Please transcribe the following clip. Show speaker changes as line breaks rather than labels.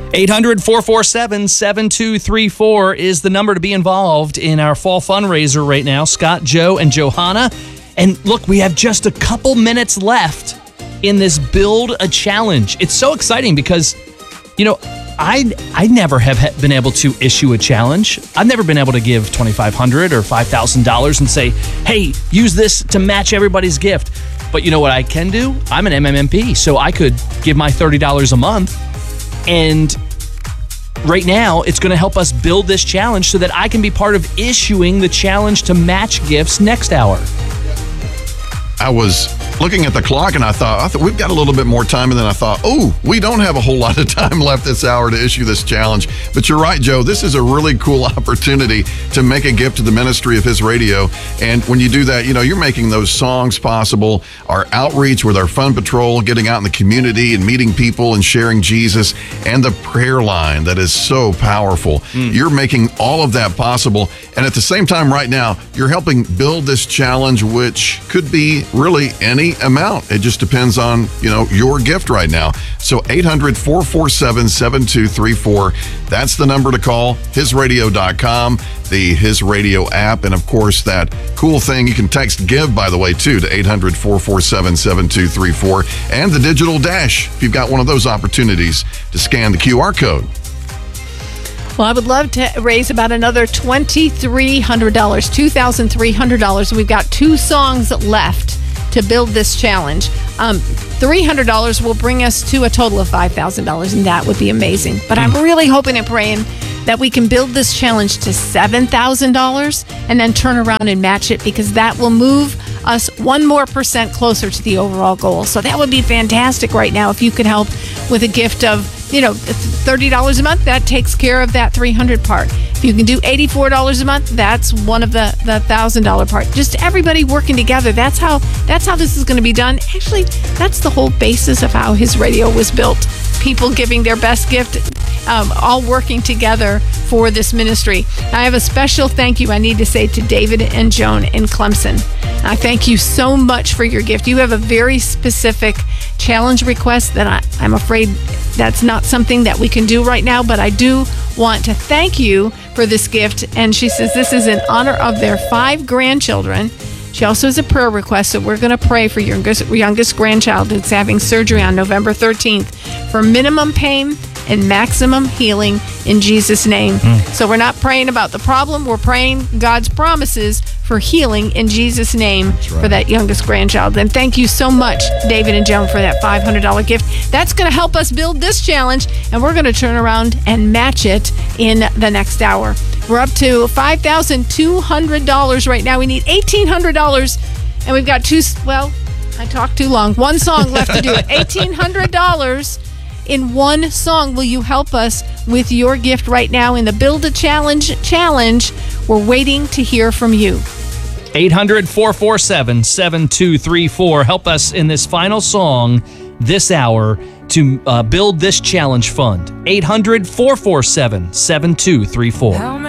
800-447-7234 is the number to be involved in our fall fundraiser right now. Scott, Joe, and Johanna. And look, we have just a couple minutes left in this Build a Challenge. It's so exciting because, you know, I never have been able to issue a challenge. I've never been able to give $2,500 or $5,000 and say, hey, use this to match everybody's gift. But you know what I can do? I'm an MMMP, so I could give my $30 a month. And right now, it's going to help us build this challenge so that I can be part of issuing the challenge to match gifts next hour.
I was looking at the clock and I thought we've got a little bit more time, and then I thought, we don't have a whole lot of time left this hour to issue this challenge. But you're right, Joe, this is a really cool opportunity to make a gift to the ministry of His Radio. And when you do that, you know, you're making those songs possible, our outreach with our Fun Patrol, getting out in the community and meeting people and sharing Jesus, and the prayer line that is so powerful. You're making all of that possible. And at the same time right now, you're helping build this challenge, which could be really any amount. It just depends on, you know, your gift right now. So 800-447-7234. That's the number to call. HisRadio.com, the His Radio app, and of course that cool thing you can text GIVE, by the way, too, to 800-447-7234, and the digital dash if you've got one of those opportunities to scan the QR code.
Well, I would love to raise about another $2,300, $2,300. We've got 2 songs left to build this challenge. $300 will bring us to a total of $5,000, and that would be amazing. But I'm really hoping and praying that we can build this challenge to $7,000 and then turn around and match it, because that will move us 1% more closer to the overall goal. So that would be fantastic right now if you could help with a gift of, you know, $30 a month. That takes care of that $300 part. If you can do $84 a month, that's one of the $1,000 part. Just everybody working together. That's how this is going to be done. Actually, that's the whole basis of how His Radio was built. People giving their best gift, all working together for this ministry. I have a special thank you I need to say to David and Joan in Clemson. I thank you so much for your gift. You have a very specific challenge request that I'm afraid that's not something that we can do right now, but I do want to thank you for this gift. And she says this is in honor of their 5 grandchildren. She also has a prayer request, so we're going to pray for your youngest grandchild that's having surgery on November 13th for minimum pain and maximum healing in Jesus' name. So we're not praying about the problem. We're praying God's promises for healing in Jesus' name for that youngest grandchild. And thank you so much, David and Joan, for that $500 gift. That's going to help us build this challenge, and we're going to turn around and match it in the next hour. We're up to $5,200 right now. We need $1,800, and we've got I talked too long. 1 song left to do it. $1,800 in 1 song. Will you help us with your gift right now in the Build a Challenge? We're waiting to hear from you.
800-447-7234. Help us in this final song this hour to build this challenge fund. 800-447-7234.